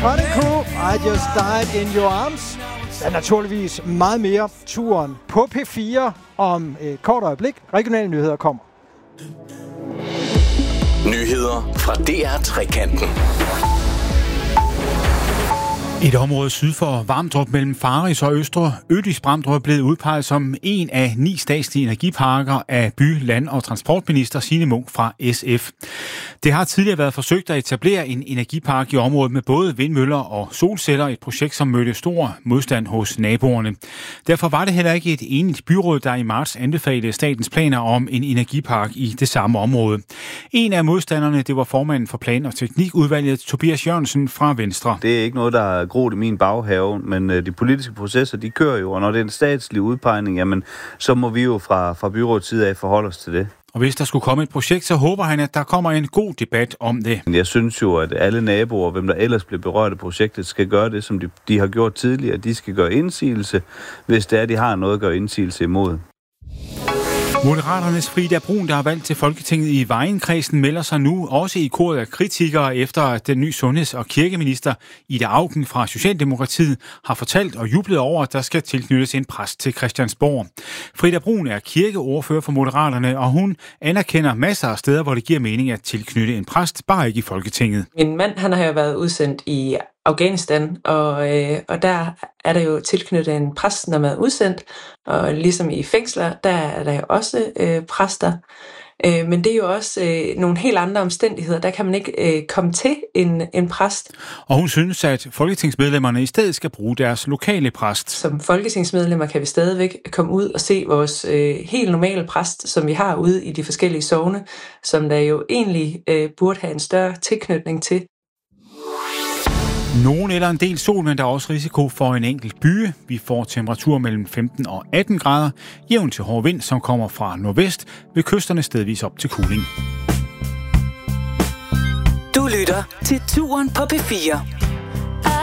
Motley Crue, I Just Died in Your Arms. Der er naturligvis meget mere. Turen på P4 om et kort øjeblik. Regionale nyheder kommer. Nyheder fra DR-trekanten. Et område syd for Vamdrup mellem Faris og Østre Ødis-Bramdrup er blevet udpeget som en af 9 statslige energiparker af by-, land- og transportminister Signe Munk fra SF. Det har tidligere været forsøgt at etablere en energipark i området med både vindmøller og solceller, et projekt, som mødte stor modstand hos naboerne. Derfor var det heller ikke et enigt byråd, der i marts anbefalede statens planer om en energipark i det samme område. En af modstanderne, det var formanden for Plan- og Teknikudvalget, Tobias Jørgensen fra Venstre. Det er ikke noget, der er groet i min baghave, men de politiske processer, de kører jo, og når det er en statslig udpegning, jamen, så må vi jo fra byrådets side af forholde os til det. Og hvis der skulle komme et projekt, så håber han, at der kommer en god debat om det. Jeg synes jo, at alle naboer, hvem der ellers bliver berørt af projektet, skal gøre det, som de har gjort tidligere. De skal gøre indsigelse, hvis det er, de har noget at gøre indsigelse imod. Moderaternes Frida Brun, der er valgt til Folketinget i Vejenkredsen, melder sig nu også i koret af kritikere, efter at den nye sundheds- og kirkeminister Ida Auken fra Socialdemokratiet har fortalt og jublet over, at der skal tilknyttes en præst til Christiansborg. Frida Brun er kirkeordfører for Moderaterne, og hun anerkender masser af steder, hvor det giver mening at tilknytte en præst, bare ikke i Folketinget. Min mand, han har jo været udsendt i Afghanistan, og der er der jo tilknyttet en præst, når man er udsendt, og ligesom i fængsler, der er der jo også præster. Men det er jo også nogle helt andre omstændigheder. Der kan man ikke komme til en præst. Og hun synes, at folketingsmedlemmerne i stedet skal bruge deres lokale præst. Som folketingsmedlemmer kan vi stadigvæk komme ud og se vores helt normale præst, som vi har ude i de forskellige sogne, som der jo egentlig burde have en større tilknytning til. Nogen eller en del sol, men der er også risiko for en enkelt byge. Vi får temperatur mellem 15 og 18 grader. Jævn til hård vind, som kommer fra nordvest, ved kysterne stedvis op til kuling. Du lytter til Turen på P4.